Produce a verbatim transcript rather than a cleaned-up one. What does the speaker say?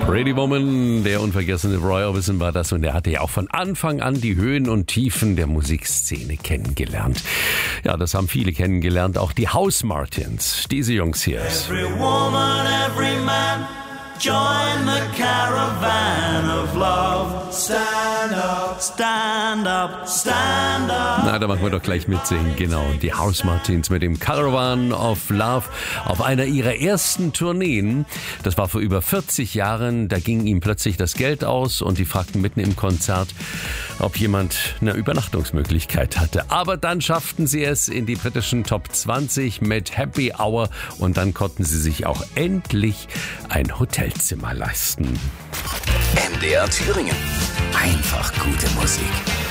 Pretty Woman, der unvergessene Roy Orbison war das, und er hatte ja auch von Anfang an die Höhen und Tiefen der Musikszene kennengelernt. Ja, das haben viele kennengelernt, auch die Housemartins, diese Jungs hier. Every woman, every man, join the caravan of love. Stand up, stand up, stand up. Na, da machen wir doch gleich mitsingen, genau. Die Housemartins mit dem Caravan of Love auf einer ihrer ersten Tourneen. Das war vor über vierzig Jahren. Da ging ihm plötzlich das Geld aus und die fragten mitten im Konzert, ob jemand eine Übernachtungsmöglichkeit hatte. Aber dann schafften sie es in die britischen Top zwanzig mit Happy Hour und dann konnten sie sich auch endlich ein Hotelzimmer leisten. M D R Thüringen. Einfach gute Musik.